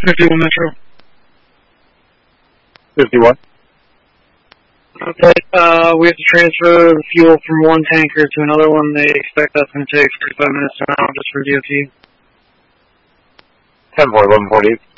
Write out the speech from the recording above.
51 Metro. 51. Okay, we have to transfer the fuel from one tanker to another one. They expect that's going to take 45 minutes to an hour just for DOT. 10-4, 11-48.